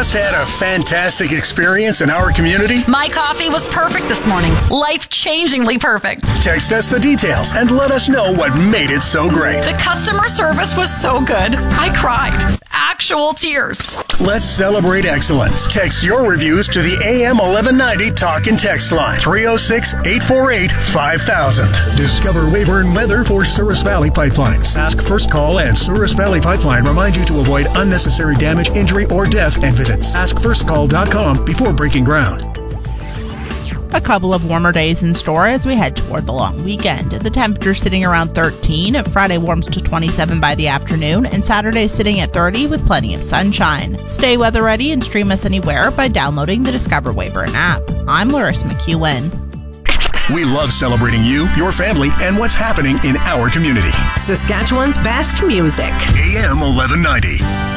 just had a fantastic experience in our community? My coffee was perfect this morning. Life-changingly perfect. Text us the details and let us know what made it so great. The customer service was so good. I cried. Actual tears. Let's celebrate excellence. Text your reviews to the AM 1190 Talk and Text line, 306-848-5000. Discover Weyburn weather for Souris Valley Pipeline. Sask First Call and Souris Valley Pipeline remind you to avoid unnecessary damage, injury, or death and visit saskfirstcall.com before breaking ground. A couple of warmer days in store as we head toward the long weekend. The temperature sitting around 13. Friday warms to 27 by the afternoon, and Saturday sitting at 30 with plenty of sunshine. Stay weather ready and stream us anywhere by downloading the Discover Weyburn app. I'm Larissa McEwen. We love celebrating you, your family, and what's happening in our community. Saskatchewan's best music. AM 1190.